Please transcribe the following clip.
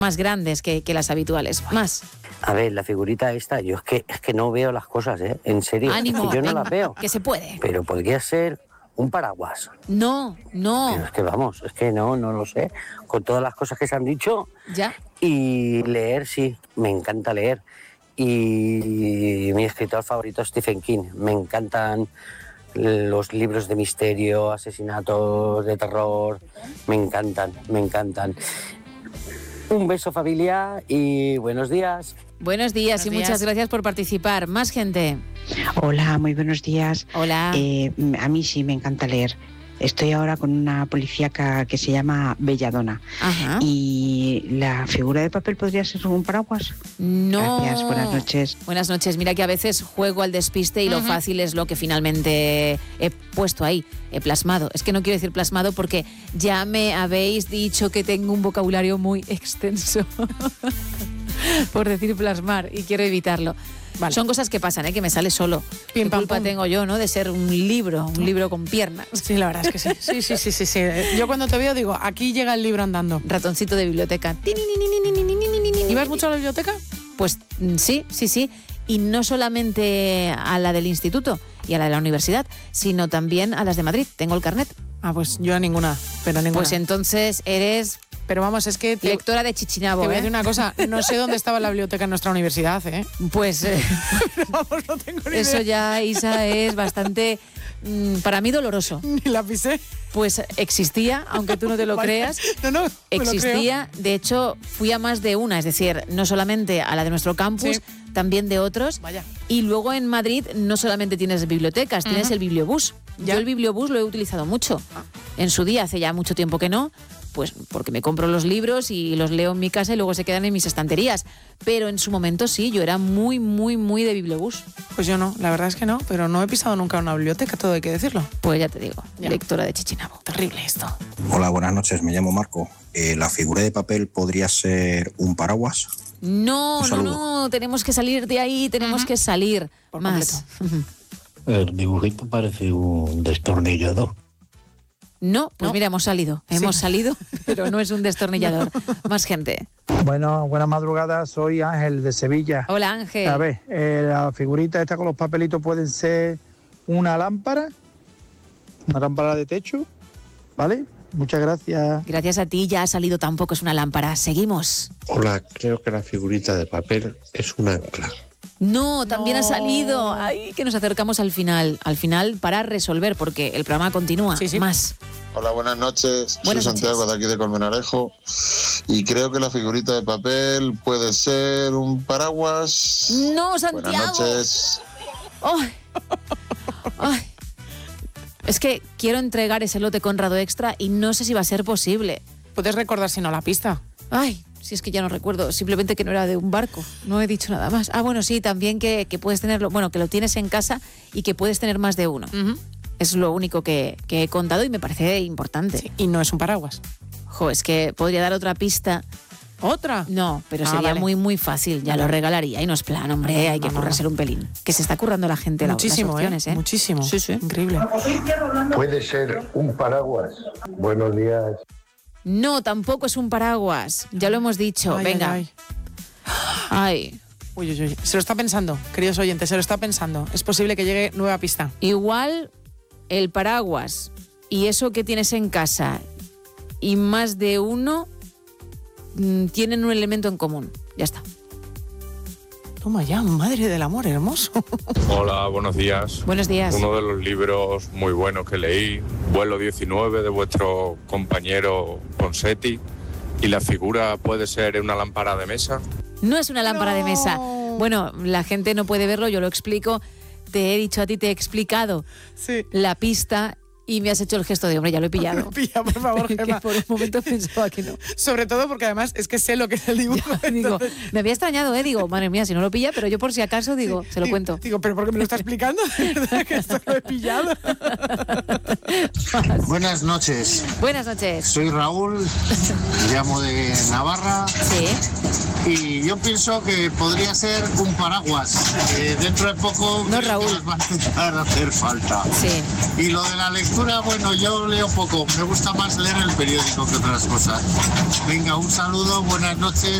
más grandes que las habituales. Más. A ver, la figurita esta, yo es que no veo las cosas, ¿eh? En serio, Ánimo, es que yo no las veo. Que se puede. Pero podría ser un paraguas. No. Pero es que vamos, es que no lo sé. Con todas las cosas que se han dicho. Ya. Y leer, sí, me encanta leer. Y mi escritor favorito es Stephen King. Me encantan los libros de misterio, asesinatos, de terror. Me encantan. Un beso, familia, y buenos días. Buenos días y muchas gracias por participar. Más gente. Hola, muy buenos días. Hola. A mí sí me encanta leer. Estoy ahora con una policíaca que se llama Belladona. Ajá. ¿Y la figura de papel podría ser un paraguas? No. Gracias, buenas noches. Buenas noches. Mira que a veces juego al despiste y lo fácil es lo que finalmente he puesto ahí, he plasmado. Es que no quiero decir plasmado porque ya me habéis dicho que tengo un vocabulario muy extenso por decir plasmar y quiero evitarlo. Vale. Son cosas que pasan, que me sale solo. ¿Qué culpa tengo yo, no? De ser un libro con piernas. Sí, la verdad es que sí. Sí. Yo cuando te veo digo, aquí llega el libro andando. Ratoncito de biblioteca. ¿Y vas mucho a la biblioteca? Pues sí. Y no solamente a la del instituto y a la de la universidad, sino también a las de Madrid. Tengo el carnet. Ah, pues yo a ninguna, Pues entonces eres... Pero vamos, es que... Lectora de Chichinabo, Te voy a decir una cosa, no sé dónde estaba la biblioteca en nuestra universidad, ¿eh? Pues... vamos, no tengo ni idea. Eso ya, Isa, es bastante... para mí doloroso. Ni la pisé. Pues existía, aunque tú no te lo creas. No, existía. De hecho, fui a más de una, es decir, no solamente a la de nuestro campus, también de otros. Vaya. Y luego en Madrid no solamente tienes bibliotecas, tienes el bibliobús. Yo el bibliobús lo he utilizado mucho. En su día, hace ya mucho tiempo que no, pues porque me compro los libros y los leo en mi casa y luego se quedan en mis estanterías. Pero en su momento sí, yo era muy de bibliobús. Pues yo no, la verdad es que no, pero no he pisado nunca una biblioteca, todo hay que decirlo. Pues ya te digo, lectora de Chichinabo. Terrible esto. Hola, buenas noches, me llamo Marco. ¿La figura de papel podría ser un paraguas? No, tenemos que salir de ahí, tenemos que salir por más. El dibujito parece un destornillador. No, pues mira, hemos salido, pero no es un destornillador. Más gente. Bueno, buenas madrugadas, soy Ángel de Sevilla. Hola, Ángel. A ver, la figurita esta con los papelitos pueden ser una lámpara de techo, ¿vale? Muchas gracias. Gracias a ti, ya ha salido, tampoco es una lámpara. Seguimos. Hola, creo que la figurita de papel es un ancla. No, también ha salido. Ay, que nos acercamos al final para resolver, porque el programa continúa. Sí. Más. Hola, buenas noches. Soy Santiago de aquí de Colmenarejo y creo que la figurita de papel puede ser un paraguas. No, Santiago. Buenas noches. Ay. Es que quiero entregar ese lote Conrado Extra y no sé si va a ser posible. ¿Puedes recordar si no la pista? Ay, si es que ya no recuerdo, simplemente que no era de un barco, no he dicho nada más. Ah, bueno, sí, también que puedes tenerlo, que lo tienes en casa y que puedes tener más de uno. Es lo único que he contado y me parece importante. Sí, y no es un paraguas. Es que podría dar otra pista. ¿Otra? No, pero sería muy fácil, ya lo regalaría y no es plan, hombre, hay que currárselo un pelín. Que se está currando la gente muchísimo, las opciones, muchísimo. Sí. Increíble. Puede ser un paraguas. Buenos días. No, tampoco es un paraguas. Ya lo hemos dicho. Venga. Ay. Uy. Se lo está pensando, queridos oyentes, se lo está pensando. Es posible que llegue nueva pista. Igual el paraguas y eso que tienes en casa y más de uno tienen un elemento en común. Ya está. Toma ya, madre del amor hermoso. Hola, buenos días. Buenos días. Uno de los libros muy buenos que leí, Vuelo 19, de vuestro compañero Ponseti. ¿Y la figura puede ser una lámpara de mesa? No es una lámpara de mesa. Bueno, la gente no puede verlo, yo lo explico. Te he dicho a ti, te he explicado la pista y me has hecho el gesto de, hombre, ya lo he pillado. Pilla, por favor, Gemma. Que por un momento pensaba que no. Sobre todo porque además es que sé lo que es el dibujo. Digo, me había extrañado, digo, madre mía, si no lo pilla, pero yo por si acaso, se lo cuento. Digo, ¿pero por qué me lo está explicando? De verdad que esto lo he pillado. Buenas noches. Buenas noches. Soy Raúl, llamo de Navarra. Sí. Y yo pienso que podría ser un paraguas. Dentro de poco no, Raúl. nos va a empezar a hacer falta. Sí. Y lo de la lectura lectura, bueno, yo leo poco. Me gusta más leer el periódico que otras cosas. Venga, un saludo, buenas noches.